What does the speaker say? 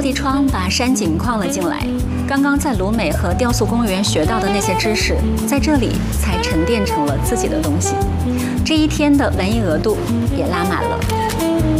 地窗把山景框了进来，刚刚在鲁美和雕塑公园学到的那些知识，在这里才沉淀成了自己的东西。这一天的文艺额度也拉满了。